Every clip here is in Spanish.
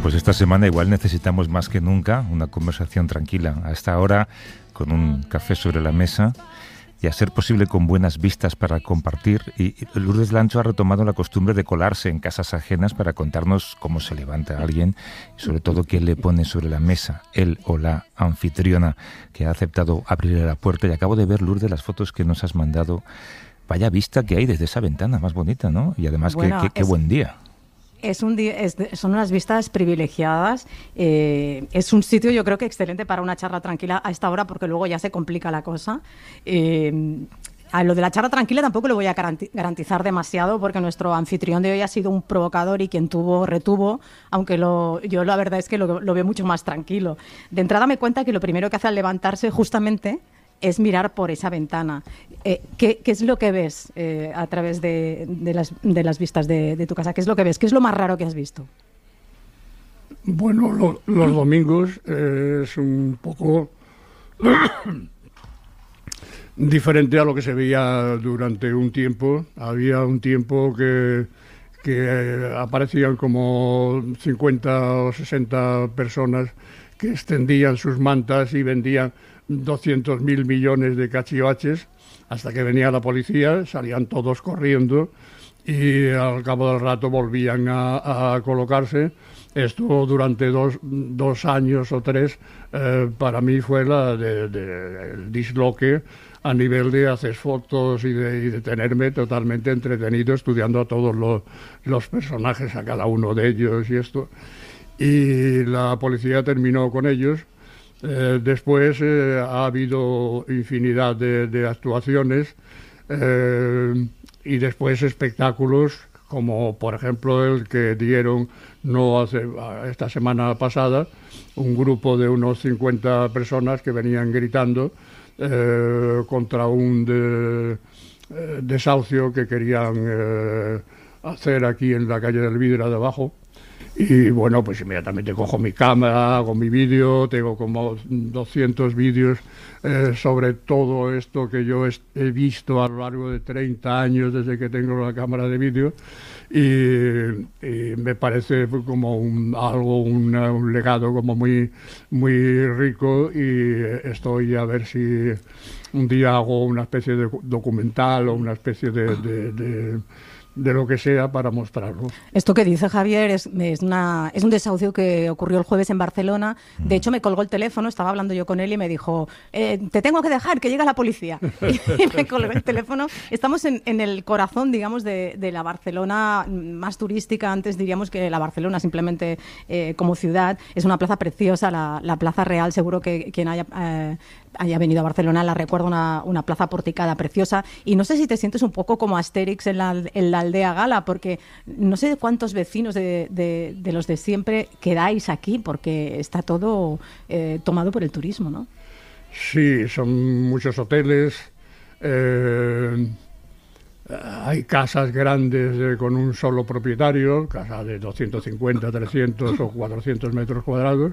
pues esta semana igual necesitamos más que nunca una conversación tranquila. A esta hora, con un café sobre la mesa y a ser posible con buenas vistas para compartir. Y Lourdes Lancho ha retomado la costumbre de colarse en casas ajenas para contarnos cómo se levanta alguien y sobre todo qué le pone sobre la mesa, él o la anfitriona que ha aceptado abrirle la puerta. Y acabo de ver, Lourdes, las fotos que nos has mandado. Vaya vista que hay desde esa ventana más bonita, ¿no? Y además, bueno, qué buen día. Son unas vistas privilegiadas. Es un sitio, yo creo que excelente para una charla tranquila a esta hora, porque luego ya se complica la cosa. A lo de la charla tranquila tampoco lo voy a garantizar demasiado, porque nuestro anfitrión de hoy ha sido un provocador y quien retuvo, aunque yo la verdad es que lo veo mucho más tranquilo. De entrada me cuenta que lo primero que hace al levantarse justamente es mirar por esa ventana. ¿Qué es lo que ves a través de las vistas de tu casa? ¿Qué es lo que ves? ¿Qué es lo más raro que has visto? Bueno, los domingos es un poco diferente a lo que se veía durante un tiempo. Había un tiempo que aparecían como 50 o 60 personas que extendían sus mantas y vendían 200.000 millones de cachivaches, hasta que venía la policía, salían todos corriendo y al cabo del rato volvían a colocarse. Esto durante dos años o tres, para mí fue el disloque a nivel de hacer fotos y de tenerme totalmente entretenido estudiando a todos los personajes, a cada uno de ellos y esto. Y la policía terminó con ellos. Después ha habido infinidad de actuaciones y después espectáculos como por ejemplo el que dieron esta semana pasada, un grupo de unos 50 personas que venían gritando contra un desahucio que querían hacer aquí en la calle del Vidra de abajo. Y bueno, pues inmediatamente cojo mi cámara, hago mi vídeo, tengo como 200 vídeos sobre todo esto que yo he visto a lo largo de 30 años desde que tengo la cámara de vídeo y me parece como un legado como muy, muy rico y estoy a ver si un día hago una especie de documental o una especie de lo que sea para mostrarlo. Esto que dice Javier es un desahucio que ocurrió el jueves en Barcelona. De hecho, me colgó el teléfono, estaba hablando yo con él y me dijo, te tengo que dejar, que llega la policía. Y me colgó el teléfono. Estamos en el corazón, digamos, de la Barcelona más turística. Antes diríamos que la Barcelona simplemente como ciudad. Es una plaza preciosa, la Plaza Real. Seguro que quien haya venido a Barcelona la recuerda, una plaza porticada preciosa. Y no sé si te sientes un poco como Asterix en la aldea Gala, porque no sé cuántos vecinos de los de siempre quedáis aquí, porque está todo tomado por el turismo, ¿no? Sí, son muchos hoteles, hay casas grandes con un solo propietario, casas de 250, 300 o 400 metros cuadrados,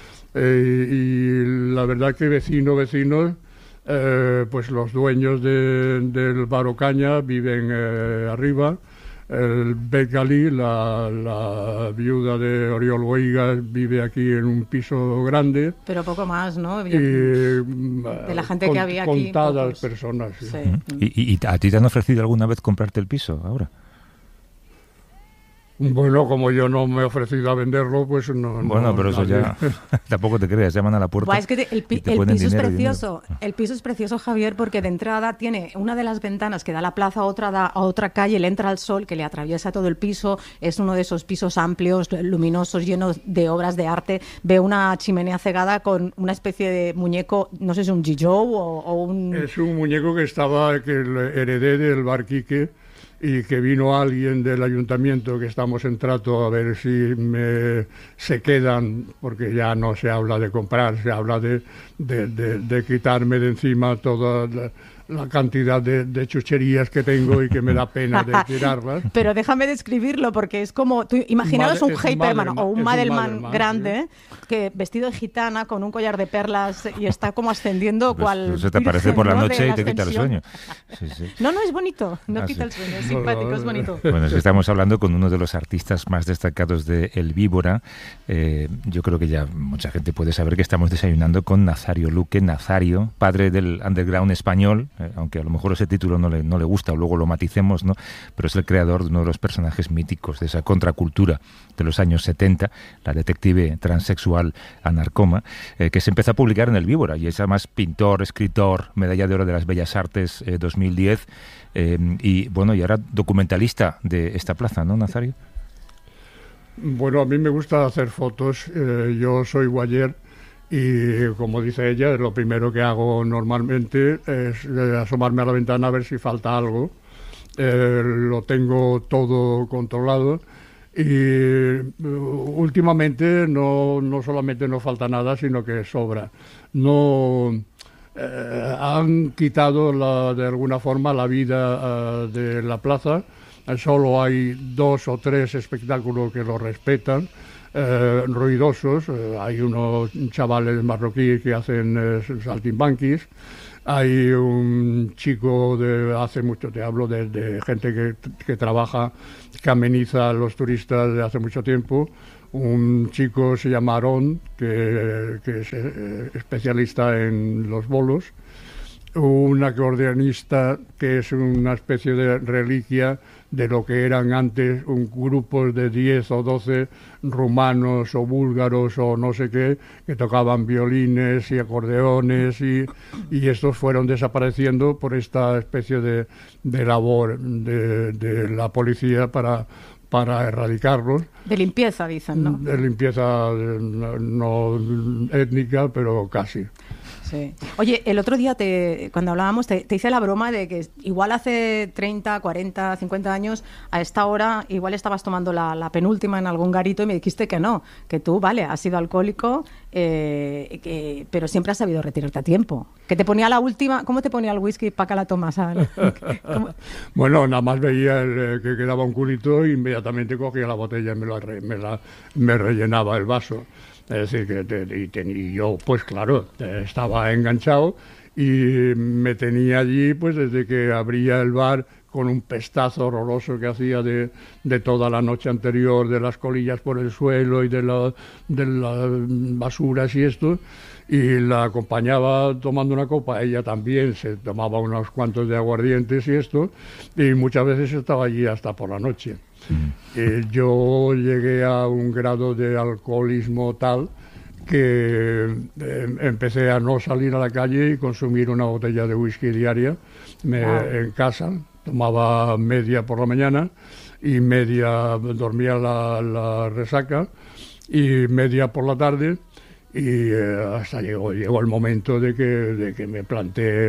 y la verdad que vecinos, pues los dueños del Bar Ocaña viven arriba. El Becali, la viuda de Oriol Bohigas, vive aquí en un piso grande. Pero poco más, ¿no? De la gente que había aquí. Contadas personas. Sí. ¿Y a ti te han ofrecido alguna vez comprarte el piso ahora? Bueno, como yo no me he ofrecido a venderlo, pues no. Bueno, pero eso ya tampoco te creas, llaman a la puerta. Es que el piso es precioso. El piso es precioso, Javier, porque de entrada tiene una de las ventanas que da a la plaza, otra da a otra calle, le entra el sol que le atraviesa todo el piso. Es uno de esos pisos amplios, luminosos, llenos de obras de arte. Ve una chimenea cegada con una especie de muñeco, no sé si es un Gijou o un. Es un muñeco que heredé del Bar Quique. Y que vino alguien del ayuntamiento que estamos en trato a ver si se quedan, porque ya no se habla de comprar, se habla de quitarme de encima toda la cantidad de chucherías que tengo y que me da pena de tirarlas. Pero déjame describirlo, porque es como, tú imaginaos un Heiperman o un Madelman grande, ¿sí? Que vestido de gitana con un collar de perlas y está como ascendiendo pues, cual se te aparece por la noche y te quita el ascensión. sueño. Sí, sí. No, es bonito, no quita el sueño, es simpático, es bonito. Bueno, es que estamos hablando con uno de los artistas más destacados de El Víbora. Yo creo que ya mucha gente puede saber que estamos desayunando con Nazario Luque. Nazario, padre del underground español, aunque a lo mejor ese título no le gusta o luego lo maticemos, ¿no? Pero es el creador de uno de los personajes míticos de esa contracultura de los años 70, la detective transexual Anarcoma, que se empezó a publicar en El Víbora, y es además pintor, escritor, medalla de oro de las Bellas Artes 2010, y bueno, y ahora documentalista de esta plaza, ¿no, Nazario? Bueno, a mí me gusta hacer fotos, yo soy guayer y, como dice ella, lo primero que hago normalmente es asomarme a la ventana a ver si falta algo. Lo tengo todo controlado y últimamente no solamente no falta nada, sino que sobra. Han quitado de alguna forma la vida de la plaza. Solo hay 2 o 3 espectáculos que lo respetan, ruidosos. Hay unos chavales marroquíes que hacen saltimbanquis. Hay un chico hace mucho, te hablo de gente que trabaja, que ameniza a los turistas de hace mucho tiempo. Un chico se llama Aarón, que es especialista en los bolos. Un acordeonista que es una especie de reliquia de lo que eran antes un grupo de 10 o 12 rumanos o búlgaros o no sé qué, que tocaban violines y acordeones y estos fueron desapareciendo por esta especie de labor de la policía para erradicarlos. De limpieza, dicen, ¿no? De limpieza no étnica, pero casi. Sí. Oye, el otro día cuando hablábamos te hice la broma de que igual hace 30, 40, 50 años a esta hora igual estabas tomando la penúltima en algún garito y me dijiste que no, que tú, vale, has sido alcohólico, pero siempre has sabido retirarte a tiempo. Que te ponía la última, ¿cómo te ponía el whisky para que la tomas? Bueno, nada más veía que quedaba un culito e inmediatamente cogía la botella y me rellenaba el vaso. Es decir, y yo, pues claro, estaba enganchado y me tenía allí pues desde que abría el bar con un pestazo horroroso que hacía de toda la noche anterior, de las colillas por el suelo y de las basuras y esto, y la acompañaba tomando una copa. Ella también se tomaba unos cuantos de aguardientes y esto, y muchas veces estaba allí hasta por la noche. Yo llegué a un grado de alcoholismo tal que empecé a no salir a la calle y consumir una botella de whisky diaria en casa. Tomaba media por la mañana y media dormía la resaca y media por la tarde, y hasta llegó el momento de que me planteé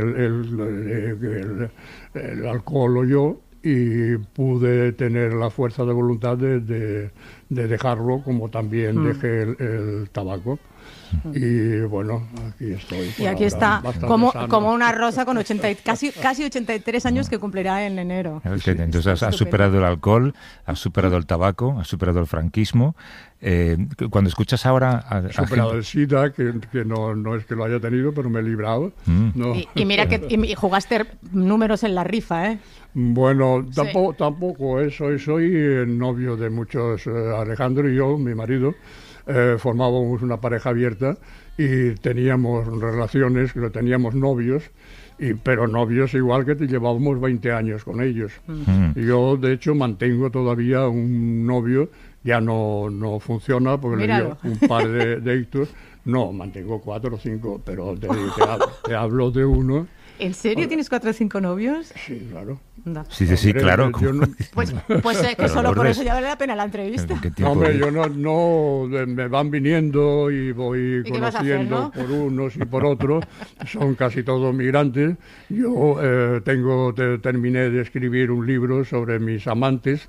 el alcohol o yo, y pude tener la fuerza de voluntad de dejarlo, como también dejé el tabaco. Y bueno, aquí estoy. Y aquí está, como una rosa con casi 83 años que cumplirá en enero. Entonces has superado el alcohol, has superado el tabaco, has superado el franquismo. Cuando escuchas ahora... He superado el SIDA, que no es que lo haya tenido, pero me he librado. No. Y mira que jugaste números en la rifa, ¿eh? Bueno, tampoco. Soy el novio de muchos. Alejandro y yo, mi marido, formábamos una pareja abierta y teníamos relaciones, teníamos novios, pero novios igual que llevábamos 20 años con ellos. Yo, de hecho, mantengo todavía un novio, ya no funciona porque le dio un par de ictus. No, mantengo 4 o 5, pero te hablo de uno. ¿En serio tienes 4 o 5 novios? Sí, claro. No. Sí, claro. Pues que solo por eso ya vale la pena la entrevista. No, hombre, yo no me van viniendo y voy conociendo por unos y por otros. Son casi todos migrantes. Yo terminé de escribir un libro sobre mis amantes,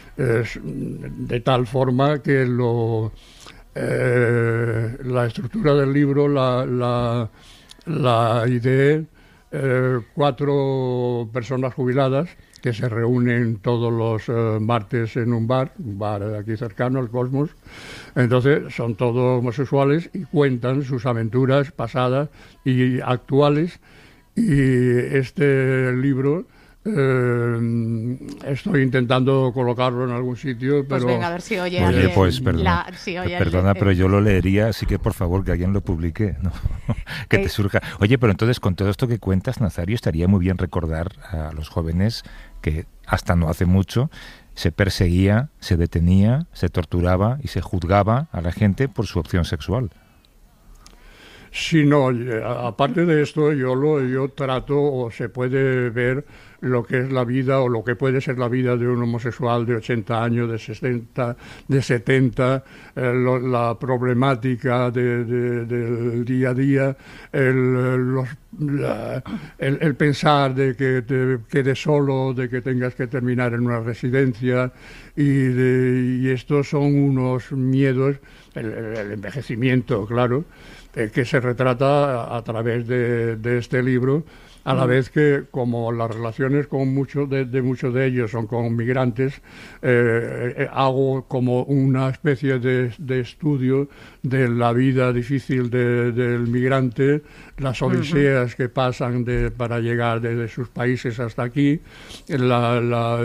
de tal forma que la estructura del libro la ideé 4 personas jubiladas que se reúnen todos los martes en un bar aquí cercano, el Cosmos. Entonces son todos homosexuales y cuentan sus aventuras pasadas y actuales. Y este libro estoy intentando colocarlo en algún sitio, pero... Pues venga, a ver si oye... Oye, pues perdona, perdona, pero yo lo leería, así que por favor que alguien lo publique, ¿no? Que te surja. Oye, pero entonces con todo esto que cuentas, Nazario, estaría muy bien recordar a los jóvenes que hasta no hace mucho se perseguía, se detenía, se torturaba y se juzgaba a la gente por su opción sexual. Sí, no, aparte de esto, yo trato, o se puede ver lo que es la vida, o lo que puede ser la vida de un homosexual de 80 años, de 60, de 70, la problemática del día a día, el pensar de que te quedes solo, de que tengas que terminar en una residencia, y estos son unos miedos, el envejecimiento, claro, que se retrata a través de este libro, a la vez que, como las relaciones con muchos de ellos son con migrantes, hago como una especie de estudio de la vida difícil del migrante, las odiseas que pasan para llegar desde sus países hasta aquí, la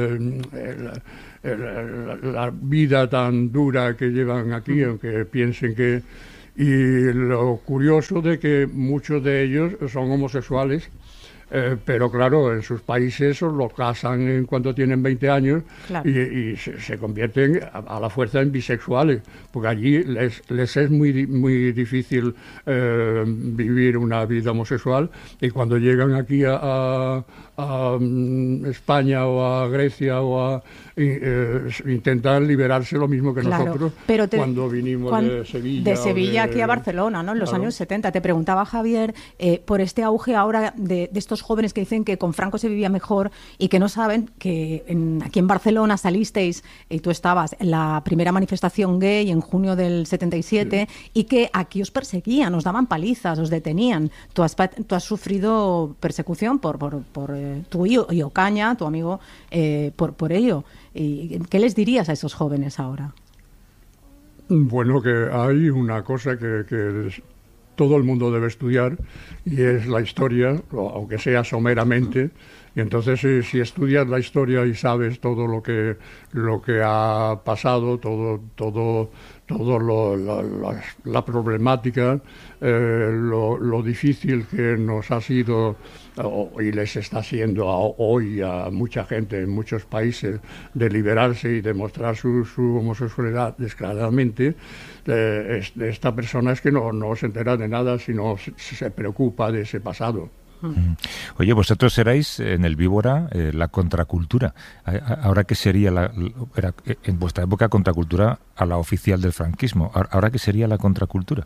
vida tan dura que llevan aquí, aunque piensen que... Y lo curioso de que muchos de ellos son homosexuales, pero claro, en sus países los casan en cuanto tienen 20 años, claro. y se convierten a la fuerza en bisexuales, porque allí les es muy difícil vivir una vida homosexual, y cuando llegan aquí a España o a Grecia intentan liberarse lo mismo que nosotros, pero cuando vinimos de Sevilla. De Sevilla aquí a Barcelona, ¿no? En los años 70. Te preguntaba, Javier, por este auge ahora de estos jóvenes que dicen que con Franco se vivía mejor y que no saben que aquí en Barcelona salisteis, y tú estabas en la primera manifestación gay en junio del 77, sí. Y que aquí os perseguían, os daban palizas, os detenían. Tú has sufrido persecución por tú y Ocaña, tu amigo, por ello. ¿Y qué les dirías a esos jóvenes ahora? Bueno, que hay una cosa que todo el mundo debe estudiar, y es la historia, aunque sea someramente. Y entonces si estudias la historia y sabes todo lo que ha pasado, todo la problemática, lo difícil que nos ha sido y les está siendo hoy a mucha gente en muchos países de liberarse y demostrar su homosexualidad descaradamente, esta persona es que no se entera de nada, sino se preocupa de ese pasado. Oye, vosotros erais en el Víbora la contracultura. Ahora, ¿qué sería en vuestra época contracultura a la oficial del franquismo? ¿Ahora qué sería la contracultura?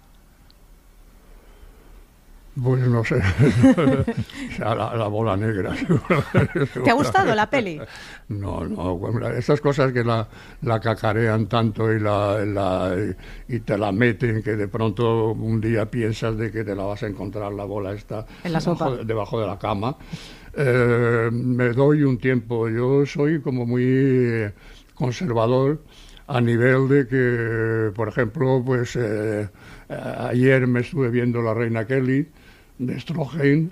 Pues no sé, la bola negra. ¿Te ha gustado la peli? No, bueno, esas cosas que la cacarean tanto y te la meten, que de pronto un día piensas de que te la vas a encontrar la bola esta en la sopa, debajo de la cama. Me doy un tiempo. Yo soy como muy conservador, a nivel de que, por ejemplo, pues ayer me estuve viendo La Reina Kelly de Stroheim,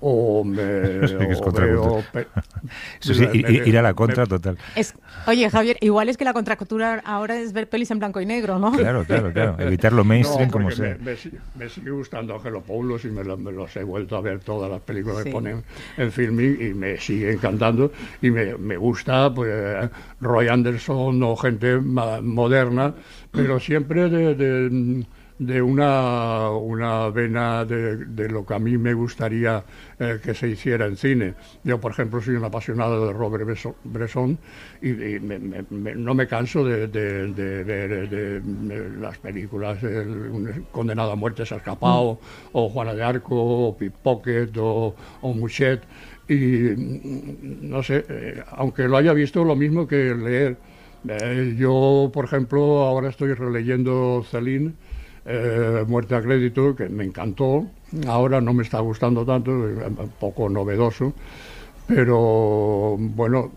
Eso sí, ir a la contra total. Oye, Javier, igual es que la contracultura ahora es ver pelis en blanco y negro, ¿no? Claro, evitar lo mainstream como sea. Me sigue gustando Angelopoulos y me los he vuelto a ver todas las películas que ponen en Filmin y me sigue encantando, y me gusta pues Roy Anderson o gente moderna, pero siempre de una vena de lo que a mí me gustaría que se hiciera en cine. Yo, por ejemplo, soy un apasionado de Robert Bresson y no me canso de ver las películas, Condenado a muerte se ha escapado, o Juana de Arco, o Pickpocket, o Mouchet, y no sé, aunque lo haya visto, lo mismo que leer. Yo, por ejemplo, ahora estoy releyendo Céline, Muerte a crédito, que me encantó, Ahora no me está gustando tanto, es un poco novedoso, pero bueno...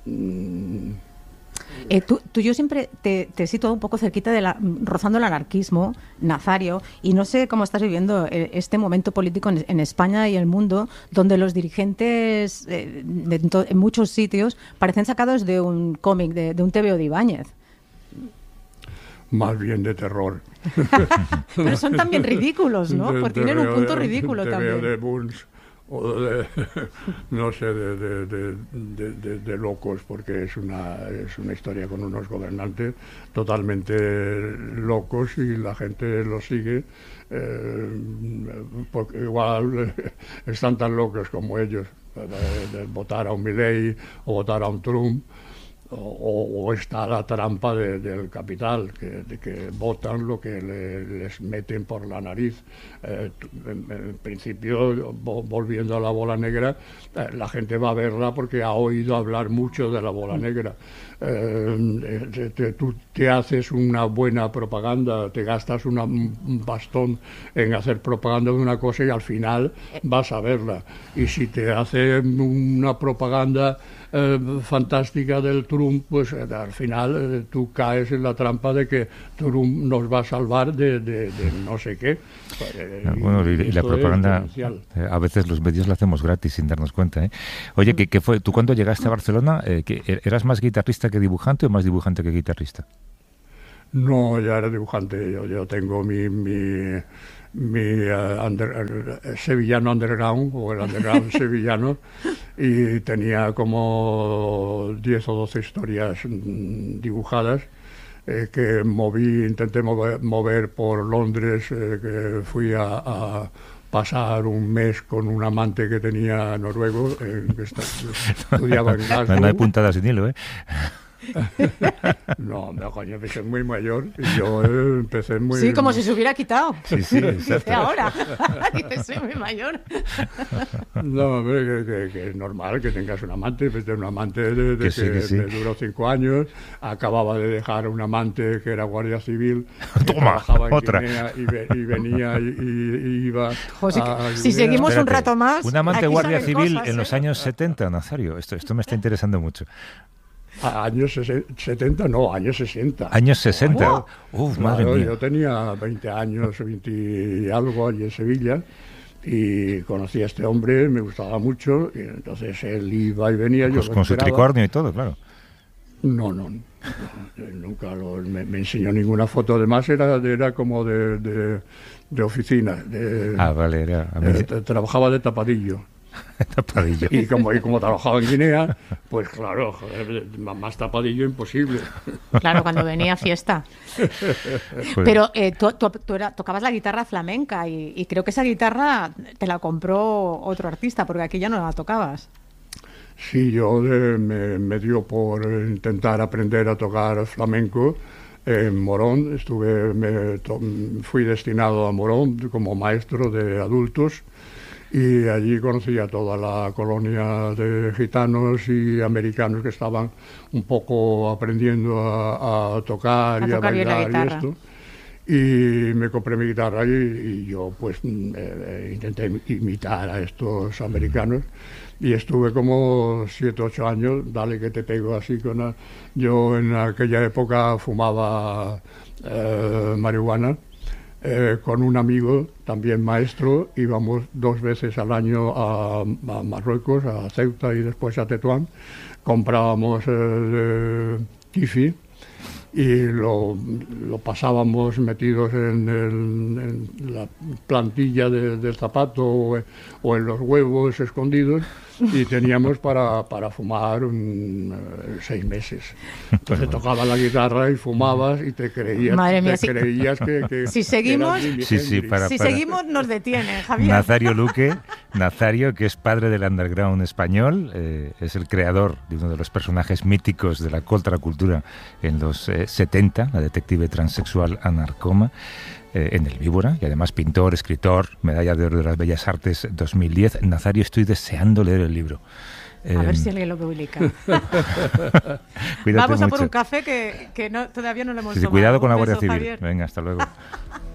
Yo siempre te he situado un poco cerquita rozando el anarquismo, Nazario, y no sé cómo estás viviendo este momento político en España y el mundo, donde los dirigentes en muchos sitios parecen sacados de un cómic, de un TVO de Ibáñez. Más bien de terror. Pero son también ridículos, ¿no? Porque tienen un punto ridículo también. De Bunch, o no sé, de locos, porque es una historia con unos gobernantes totalmente locos y la gente los sigue, porque igual están tan locos como ellos, de votar a un Milei o votar a un Trump. O está la trampa del capital, que votan lo que les meten por la nariz. En principio, volviendo a la bola negra, la gente va a verla porque ha oído hablar mucho de la bola negra. Tú te haces una buena propaganda, te gastas un bastón en hacer propaganda de una cosa y al final vas a verla. Y si te hacen una propaganda fantástica del Trump, pues al final tú caes en la trampa de que Trump nos va a salvar de no sé qué. Bueno, y la propaganda, a veces los medios la hacemos gratis sin darnos cuenta, ¿eh? Oye, ¿qué fue? ¿Tú cuando llegaste a Barcelona, eras más guitarrista que dibujante o más dibujante que guitarrista? No, ya era dibujante. Yo tengo mi sevillano underground, o el underground sevillano, y tenía como 10 o 12 historias dibujadas que intenté mover por Londres, que fui a pasar un mes con un amante que tenía noruego, que estudiaba en Glasgow. No hay puntadas sin hilo, ¿eh? No, coño, empecé muy mayor y yo empecé muy... Sí, como si se hubiera quitado. Sí, exacto. Ahora, soy muy mayor. No, hombre, que es normal que tengas un amante, pues de un amante que duró 5 años, acababa de dejar un amante que era guardia civil, que trabajaba en otra. Guinea y venía y iba si seguimos un rato más... Un amante guardia civil cosas, en los años 70, Nazario, esto me está interesando mucho. Años 70, no, años 60. Años 60. Claro, madre mía. Yo tenía 20 años, 20 y algo allí en Sevilla, y conocí a este hombre, me gustaba mucho, y entonces él iba y venía. Pues yo con su tricornio y todo, claro. No, nunca me enseñó ninguna foto. Además era como de oficina. Vale, trabajaba de tapadillo. Tapadillo. Y como trabajaba en Guinea, pues claro, joder, más tapadillo imposible. Claro, cuando venía a fiesta. Pero tú tocabas la guitarra flamenca y creo que esa guitarra te la compró otro artista, porque aquí ya no la tocabas. Sí, yo me dio por intentar aprender a tocar flamenco en Morón. Fui destinado a Morón como maestro de adultos. Y allí conocí a toda la colonia de gitanos y americanos que estaban un poco aprendiendo a tocar y a bailar y esto. Y me compré mi guitarra y yo pues intenté imitar a estos americanos. Y estuve como 7 o 8 años, dale que te pego así. Yo en aquella época fumaba marihuana. Con un amigo, también maestro, íbamos 2 veces al año a Marruecos, a Ceuta y después a Tetuán. Comprábamos kifi y lo pasábamos metidos en la plantilla del zapato o en los huevos escondidos, y teníamos para fumar 6 meses. Entonces tocaba la guitarra y fumabas y te creías, Madre mía, creías que si seguimos, seguimos nos detienen, Javier. Nazario, que es padre del underground español, es el creador de uno de los personajes míticos de la contracultura en los 70, la detective transexual Ana Arcoma, en el Víbora, y además pintor, escritor, medalla de oro de las Bellas Artes 2010. Nazario, estoy deseando leer el libro. A ver si alguien lo publica. Vamos a por un café que todavía no lo hemos tomado. Cuidado con la Guardia Civil. Javier. Venga, hasta luego.